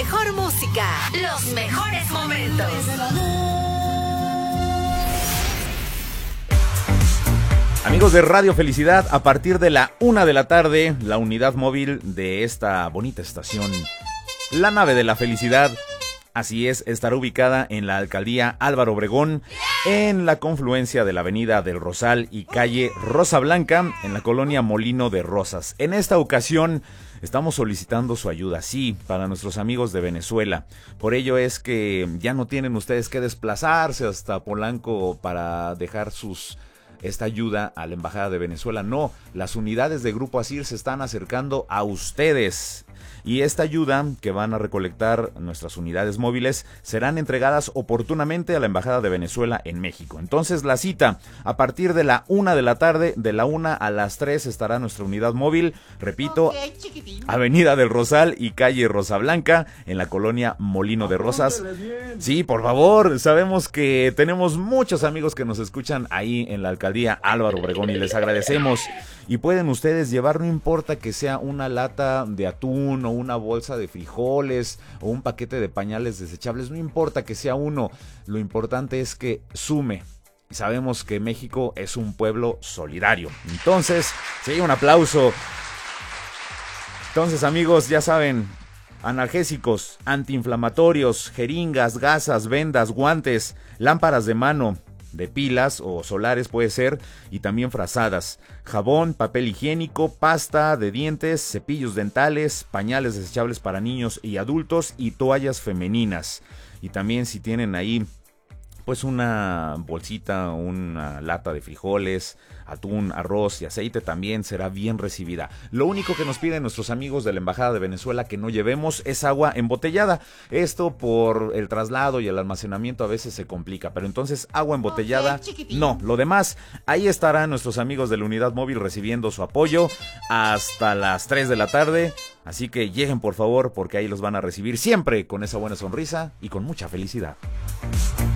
mejor música, los mejores momentos. Amigos de Radio Felicidad, a partir de la 1 de la tarde, la unidad móvil de esta bonita estación, la nave de la felicidad, así es, estará ubicada en la alcaldía Álvaro Obregón, en la confluencia de la avenida del Rosal y calle Rosa Blanca, en la colonia Molino de Rosas. En esta ocasión estamos solicitando su ayuda, sí, para nuestros amigos de Venezuela. Por ello es que ya no tienen ustedes que desplazarse hasta Polanco para dejar esta ayuda a la Embajada de Venezuela. No, las unidades de Grupo ASIR se están acercando a ustedes. Y esta ayuda que van a recolectar nuestras unidades móviles serán entregadas oportunamente a la Embajada de Venezuela en México. Entonces la cita, a partir de la 1 de la tarde, de la 1 a las 3 estará nuestra unidad móvil. Repito, avenida del Rosal y calle Rosa Blanca, en la colonia Molino de Rosas. Sí, por favor, sabemos que tenemos muchos amigos que nos escuchan ahí en la alcaldía Álvaro Obregón y les agradecemos. Y pueden ustedes llevar, no importa que sea una lata de atún o una bolsa de frijoles o un paquete de pañales desechables, no importa que sea uno, lo importante es que sume. Sabemos que México es un pueblo solidario. Entonces, sí, un aplauso. Entonces, amigos, ya saben, analgésicos, antiinflamatorios, jeringas, gasas, vendas, guantes, lámparas de mano, de pilas o solares puede ser, y también frazadas, jabón, papel higiénico, pasta de dientes, cepillos dentales, pañales desechables para niños y adultos y toallas femeninas. Y también si tienen ahí pues una bolsita, una lata de frijoles, atún, arroz y aceite, también será bien recibida. Lo único que nos piden nuestros amigos de la Embajada de Venezuela que no llevemos es agua embotellada. Esto por el traslado y el almacenamiento a veces se complica, pero entonces agua embotellada no. Lo demás, ahí estarán nuestros amigos de la unidad móvil recibiendo su apoyo hasta las 3 de la tarde. Así que lleguen por favor, porque ahí los van a recibir siempre con esa buena sonrisa y con mucha felicidad.